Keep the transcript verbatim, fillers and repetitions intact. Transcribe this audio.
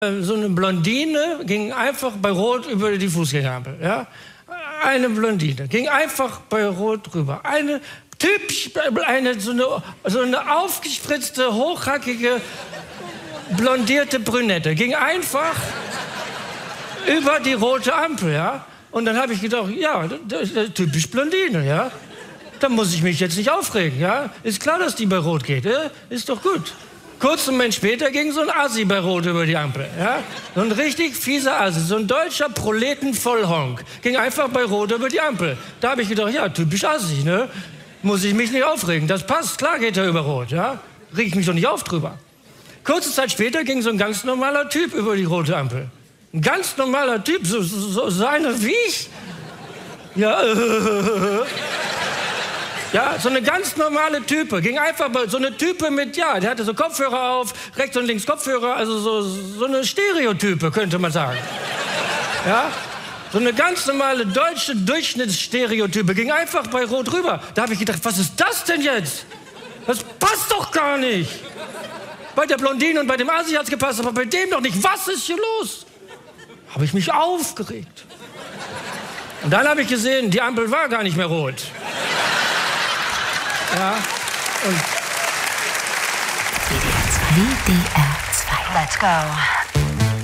So eine Blondine ging einfach bei Rot über die Fußgängerampel. Ja? Eine Blondine ging einfach bei Rot rüber. Eine Typ, eine so eine, so eine aufgespritzte, hochhackige, blondierte Brünette ging einfach über die rote Ampel. Ja? Und dann habe ich gedacht, ja, das ist typisch Blondine. Ja? Da muss ich mich jetzt nicht aufregen. Ja? Ist klar, dass die bei Rot geht. Ja? Ist doch gut. Kurzen Moment später ging so ein Assi bei Rot über die Ampel. Ja? So ein richtig fieser Assi, so ein deutscher Proleten-Vollhonk. Ging einfach bei Rot über die Ampel. Da habe ich gedacht, ja, typisch Assi, ne? Muss ich mich nicht aufregen. Das passt, klar geht er über Rot, ja? Reg ich mich doch nicht auf drüber. Kurze Zeit später ging so ein ganz normaler Typ über die rote Ampel. Ein ganz normaler Typ, so, so, so einer wie ich. Ja, äh, Ja, so eine ganz normale Type. Ging einfach bei, so eine Type mit, ja, der hatte so Kopfhörer auf, rechts und links Kopfhörer, also so, so eine Stereotype, könnte man sagen. Ja? So eine ganz normale deutsche Durchschnittsstereotype. Ging einfach bei Rot rüber. Da habe ich gedacht, was ist das denn jetzt? Das passt doch gar nicht. Bei der Blondine und bei dem Asi hat's gepasst, aber bei dem doch nicht. Was ist hier los? Habe ich mich aufgeregt. Und dann habe ich gesehen, die Ampel war gar nicht mehr rot. Ja, und W D R zwei. Let's go.